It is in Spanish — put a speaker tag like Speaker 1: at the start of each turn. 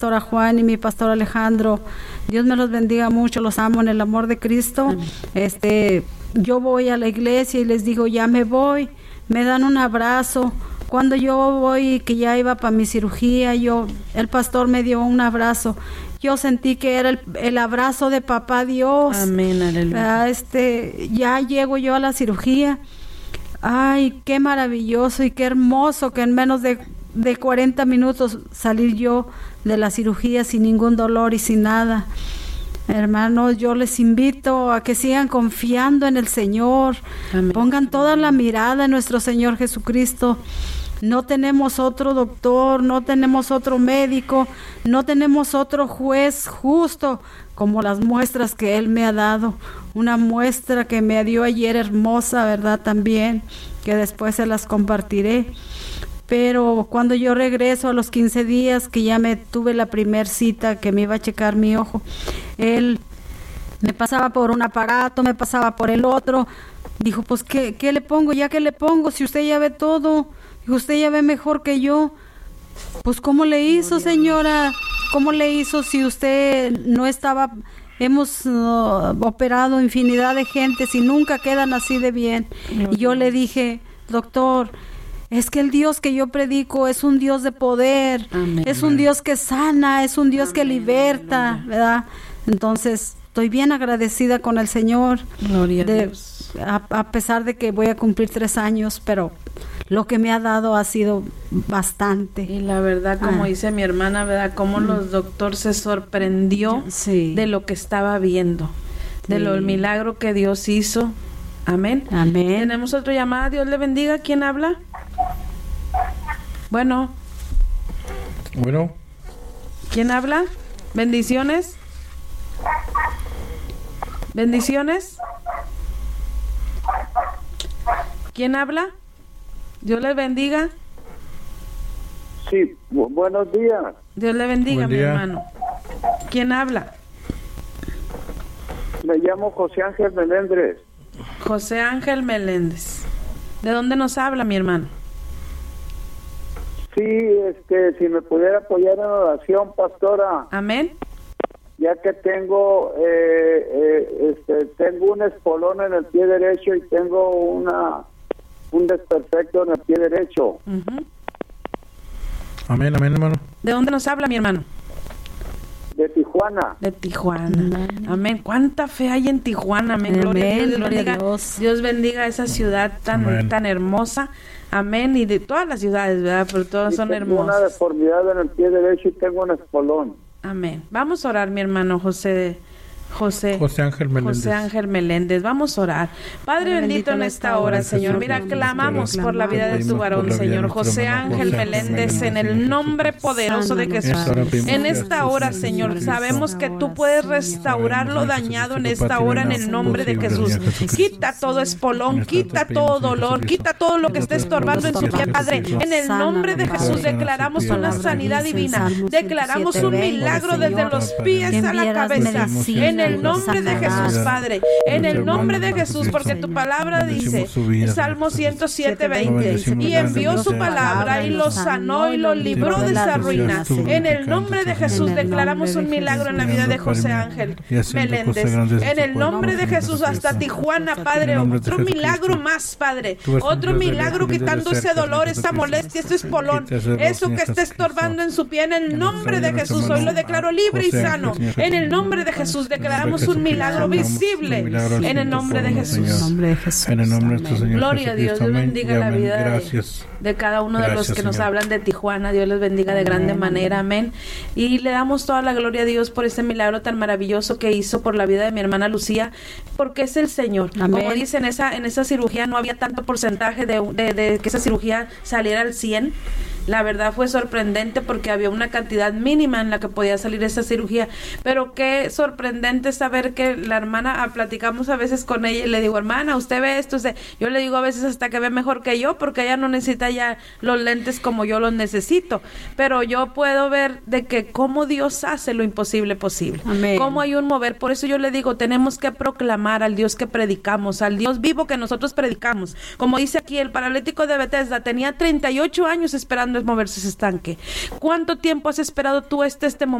Speaker 1: pastora Juan y mi pastor Alejandro. Dios me los bendiga mucho, los amo en el amor de Cristo. Amén. Yo voy a la iglesia y les digo, ya me voy, me dan un abrazo. Cuando yo voy, que ya iba para mi cirugía, el pastor me dio un abrazo. Yo sentí que era el abrazo de papá Dios.
Speaker 2: Amén, aleluya.
Speaker 1: Ya llego yo a la cirugía. Ay, qué maravilloso y qué hermoso que en menos de 40 minutos salir yo de la cirugía sin ningún dolor y sin nada. Hermanos, yo les invito a que sigan confiando en el Señor. Amén. Pongan toda la mirada en nuestro Señor Jesucristo. No tenemos otro doctor, no tenemos otro médico, no tenemos otro juez justo como las muestras que Él me ha dado. Una muestra que me dio ayer hermosa, ¿verdad? También, que después se las compartiré. Pero cuando yo regreso a los 15 días, que ya me tuve la primer cita, que me iba a checar mi ojo, Él me pasaba por un aparato, me pasaba por el otro. Dijo, pues, ¿qué le pongo? ¿Ya qué le pongo? Si usted ya ve todo. Dijo, usted ya ve mejor que yo. Pues, ¿cómo le hizo, señora? ¿Cómo le hizo si usted no estaba? Hemos operado infinidad de gente y nunca quedan así de bien. Y yo le dije, doctor, es que el Dios que yo predico es un Dios de poder. Amén. Es un Dios que sana, es un Dios Amén. Que liberta, ¿verdad? Entonces, estoy bien agradecida con el Señor.
Speaker 2: Gloria a Dios.
Speaker 1: A pesar de que voy a cumplir 3 años, pero lo que me ha dado ha sido bastante.
Speaker 2: Y la verdad, como dice mi hermana, ¿verdad? Cómo los doctores se sorprendió de lo que estaba viendo, del milagro que Dios hizo. Amén.
Speaker 1: Amén.
Speaker 2: Tenemos otra llamada. Dios le bendiga. ¿Quién habla? Bueno. ¿Quién habla? Bendiciones. Bendiciones. ¿Quién habla? Dios le bendiga.
Speaker 3: Sí, buenos días.
Speaker 2: Dios le bendiga, mi hermano. ¿Quién habla?
Speaker 3: Me llamo José Ángel Meléndez.
Speaker 2: José Ángel Meléndez. ¿De dónde nos habla, mi hermano?
Speaker 3: Sí, si me pudiera apoyar en oración, pastora.
Speaker 2: Amén.
Speaker 3: Ya que tengo un espolón en el pie derecho y tengo un desperfecto en el pie derecho.
Speaker 2: Uh-huh.
Speaker 4: Amén, hermano.
Speaker 2: ¿De dónde nos habla, mi hermano?
Speaker 3: De Tijuana.
Speaker 2: De Tijuana. Amén. ¿Cuánta fe hay en Tijuana? Amén. Gloria a Dios. Dios bendiga esa ciudad tan hermosa. Amén. Y de todas las ciudades, ¿verdad? Pero todas son hermosas.
Speaker 3: Tengo una deformidad en el pie derecho y tengo un espolón.
Speaker 2: Amén. Vamos a orar, mi hermano José
Speaker 4: Ángel Meléndez.
Speaker 2: José Ángel Meléndez. Vamos a orar. Padre bendito en esta hora, Señor. Mira, clamamos por la vida de tu varón, Señor. José Ángel Meléndez, en el nombre poderoso de Jesús. En esta hora, Señor, sabemos que tú puedes restaurar lo dañado en esta hora en el nombre de Jesús. Quita todo espolón, quita todo dolor, quita todo lo que esté estorbando en su pie, Padre. En el nombre de Jesús declaramos una sanidad divina. Declaramos un milagro desde los pies a la cabeza. En el nombre de Jesús, Padre, en el nombre de Jesús, porque tu palabra dice, Salmo 107:20, y envió su palabra y lo sanó y lo libró de esa ruina. En el nombre de Jesús declaramos un milagro en la vida de José Ángel Meléndez. En el nombre de Jesús, hasta Tijuana, Padre, otro milagro más, Padre, otro milagro quitando ese dolor, esa molestia, ese espolón, eso que está estorbando en su pie. En el nombre de Jesús, hoy lo declaro libre y sano. En el nombre de Jesús declaramos un milagro visible en el nombre de Jesús.
Speaker 4: En el nombre de nuestro Señor.
Speaker 2: Gloria a Dios. Dios bendiga la vida de cada uno de los que nos hablan de Tijuana. Dios les bendiga de grande manera. Amén. Y le damos toda la gloria a Dios por ese milagro tan maravilloso que hizo por la vida de mi hermana Lucía, porque es el Señor.
Speaker 1: Amén.
Speaker 2: Como dicen, en esa cirugía no había tanto porcentaje de que esa cirugía saliera al 100%. La verdad fue sorprendente porque había una cantidad mínima en la que podía salir esa cirugía, pero qué sorprendente saber que la hermana, platicamos a veces con ella y le digo, hermana, usted ve esto, yo le digo a veces hasta que ve mejor que yo, porque ella no necesita ya los lentes como yo los necesito, pero yo puedo ver de que cómo Dios hace lo imposible posible.
Speaker 1: Amén.
Speaker 2: Cómo hay un mover. Por eso yo le digo, tenemos que proclamar al Dios que predicamos, al Dios vivo que nosotros predicamos. Como dice aquí el paralítico de Bethesda, tenía 38 años esperando esperando es moverse ese estanque. ¿Cuánto tiempo has esperado tú este momento?